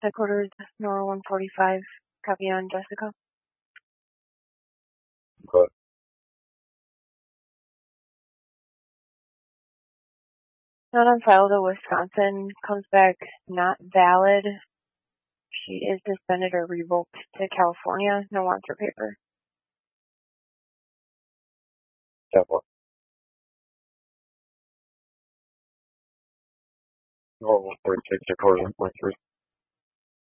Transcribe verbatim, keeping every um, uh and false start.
Headquarters, Nora one forty-five, copy on Jessica. Okay. Not on file to Wisconsin, comes back not valid. She is suspended or revoked to California, no answer paper. That one. Nora one forty-six, headquarters one point three.